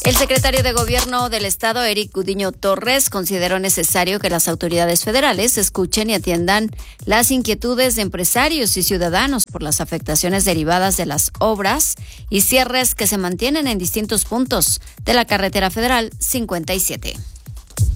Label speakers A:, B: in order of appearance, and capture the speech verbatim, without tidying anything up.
A: El secretario de Gobierno del Estado, Eric Gudiño Torres, consideró necesario que las autoridades federales escuchen y atiendan las inquietudes de empresarios y ciudadanos por las afectaciones derivadas de las obras y cierres que se mantienen en distintos puntos de la carretera federal cincuenta y siete.